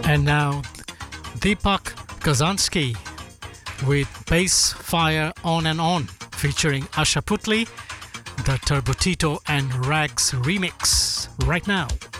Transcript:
And now Deepak Kazansky with Bass Fire On and On featuring Asha Putli, the Turbotito and Rags remix right now.